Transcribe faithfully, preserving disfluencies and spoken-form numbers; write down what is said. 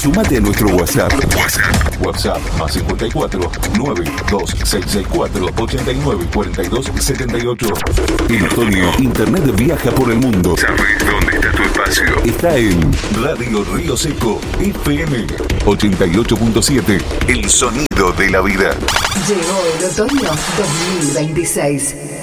Sumate a nuestro WhatsApp. WhatsApp. WhatsApp más cincuenta y cuatro, nueve dos seis seis cuatro, ocho nueve cuatro dos siete ocho. En otoño, Internet viaja por el mundo. ¿Sabes dónde está tu espacio? Está en Radio Río Seco F M ochenta y ocho punto siete. El sonido de la vida. Llegó el otoño dos mil veintiséis.